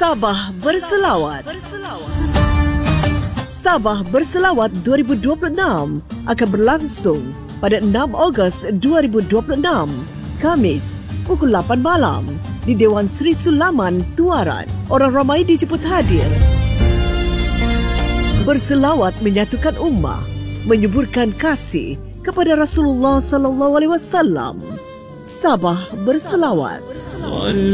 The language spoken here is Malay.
Sabah Berselawat. Sabah Berselawat 2026 akan berlangsung pada 6 Ogos 2026, Khamis, pukul 8 malam di Dewan Sri Sulaman, Tuaran. Orang ramai dijemput hadir. Berselawat menyatukan ummah, menyuburkan kasih kepada Rasulullah sallallahu alaihi wasallam. Sabah Berselawat.